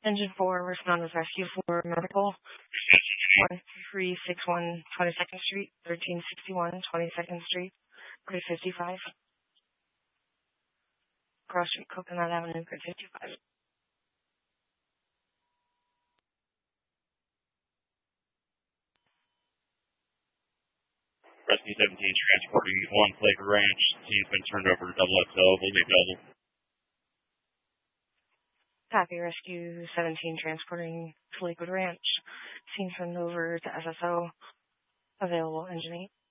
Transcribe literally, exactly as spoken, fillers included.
Engine four, respond with rescue for medical. one three six one twenty-second Street, thirteen sixty-one twenty-second Street, grade fifty-five. Cross Street, Coconut Avenue, grade fifty-five. Rescue seventeen transporting one Flavor Ranch. Scene's been turned over to double X L. Will be available. Copy, Rescue seventeen transporting to Lakewood Ranch. Scene turned over to S S O. Available, Engine eight.